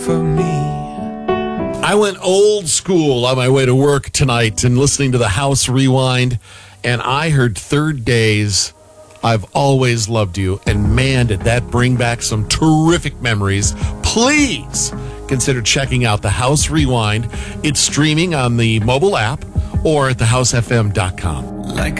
for me. I went old school on my way to work tonight and listening to the House Rewind, and I heard Third Days, I've Always Loved You, and man, did that bring back some terrific memories. Please consider checking out the House Rewind. It's streaming on the mobile app or at thehousefm.com. Like